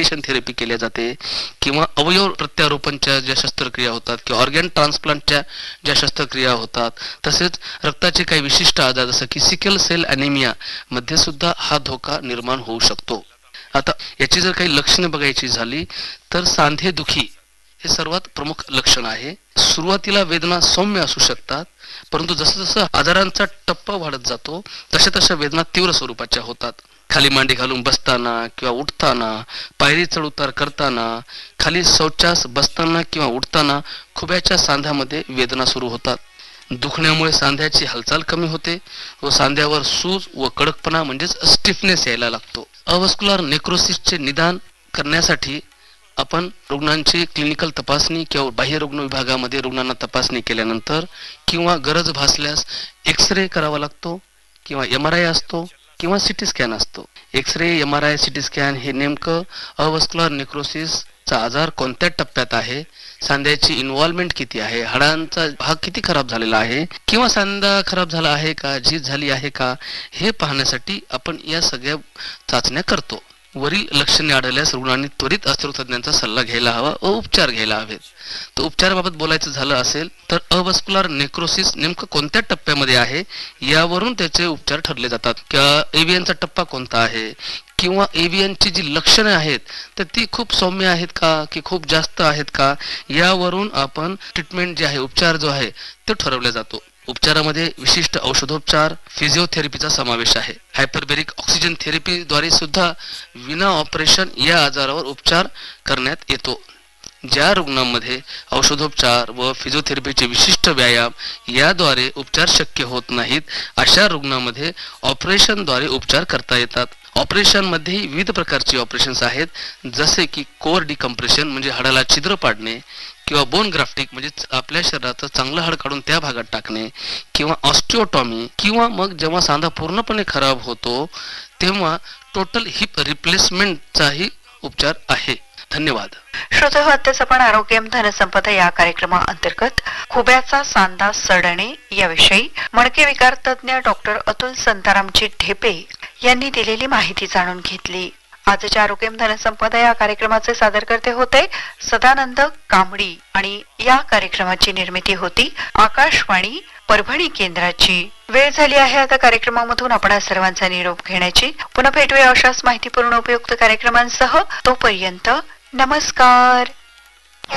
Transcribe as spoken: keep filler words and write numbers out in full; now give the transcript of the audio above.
Radiation therapy केली जाते किंवा अवयव प्रत्यारोपणच्या ज्या शस्त्रक्रिया होतात किंवा ऑर्गन ट्रान्सप्लांटच्या ज्या शस्त्रक्रिया होतात, तसेच रक्ताचे काही विशिष्ट आजार जसं की सिकल सेल ॲनिमिया मध्ये सुद्धा हा धोका निर्माण होऊ शकतो. आता याची जर काही लक्षणे बघायची झाली तर सांधेदुखी हे सर्वात प्रमुख लक्षण आहे. सुरुवातीला वेदना सौम्य असू शकतात, परंतु जसं जसं आजारांचा टप्पा वाढत जातो तशा तशा वेदना तीव्र स्वरूपाच्या होतात. खाली मांडी घालून बसताना किंवा उठताना, पायरी चढ उतार करताना, खाली शौचास बसताना किंवा उठताना खुब्याच्या सांध्यामध्ये वेदना सुरू होतात. दुखण्यामुळे सांध्याची हालचाल कमी होते व सांध्यावर सूज व कडकपणा म्हणजेच स्टिफनेस यायला लागतो. अवस्क्युलर नेक्रोसिसचे निदान करण्यासाठी आपण रुग्णांची क्लिनिकल तपासणी किंवा बाह्य रुग्ण विभागामध्ये रुग्णांना तपासणी केल्यानंतर किंवा गरज भासल्यास एक्स रे करावा लागतो किंवा एम आर आय असतो किंवा सिटी स्कॅन असतो. X ray, M R I, CT scan हे नेमकं अवस्क्युलर नेक्रोसिसचा आजार कोणत्या टप्प्यात आहे, सांध्याची इन्व्हॉल्वमेंट किती आहे, हाडांचा भाग किती खराब झालेला आहे किंवा सांधा खराब झाला आहे का, झीज झाली आहे का, हे पाहण्यासाठी आपण या सगळ्या चाचण्या करतो. वरील लक्षणे आढळल्यास रुग्णांनी त्वरित अस्थिरोगतज्ञांचा सल्ला घ्यायला हवा व उपचार घ्यायला हवेत. तर उपचाराबाबत बोलायचं झालं असेल तर अवस्क्युलर नेक्रोसिस नेमकं कोणत्या टप्प्यामध्ये आहे यावरून त्याचे उपचार ठरले जातात. किंवा एव्हीएनचा टप्पा कोणता आहे किंवा एव्हीएनची जी लक्षणे आहेत तर ती खूप सौम्य आहेत का की खूप जास्त आहेत का, यावरून आपण ट्रीटमेंट जे आहे, उपचार जो आहे तो ठरवला जातो. उपचारामध्ये विशिष्ट औषधोपचार, फिजिओथेरपीचा समावेश आहे. हायपरबेरिक ऑक्सिजन थेरपीद्वारे सुद्धा विना ऑपरेशन या आजारावर उपचार करण्यात येतो. ज्या रुग्णांमध्ये औषधोपचार व फिजिओथेरपीचे विशिष्ट व्यायाम याद्वारे उपचार शक्य होत नाहीत अशा रुग्णांमध्ये ऑपरेशनद्वारे उपचार करता येतात. ऑपरेशन मध्ये विविध प्रकारची ऑपरेशन्स आहेत, जसे की कोर डिकम्प्रेशन म्हणजे हाडाला छिद्र पाडणे किंवा बोन ग्राफ्टिंग म्हणजे आपल्या शरीराचं चांगलं हाड काढून त्या भागात टाकणे किंवा ऑस्टिओटॉमी किंवा मग जेव्हा सांधा पूर्णपणे खराब होतो तेव्हा टोटल हिप रिप्लेसमेंटचाही उपचार आहे. धन्यवाद. श्रोते हो, आत्ताच आपण आरोग्यम धनसंपदा या कार्यक्रमाअंतर्गत खुब्याचा सांधा सडणे याविषयी मणके विकार तज्ञ डॉक्टर अतुल संतारामजी ढेपे यांनी दिलेली माहिती जाणून घेतली. आजच्या आरोग्यम धनसंपदा या कार्यक्रमाचे सादरकर्ते होते सदानंद कांबडी आणि या कार्यक्रमाची निर्मिती होती आकाशवाणी परभणी केंद्राची. वेळ झाली आहे आता कार्यक्रमामधून आपण सर्वांचा निरोप घेण्याची. पुन्हा भेटूया अशाच माहितीपूर्ण उपयुक्त कार्यक्रमांसह. तोपर्यंत नमस्कार.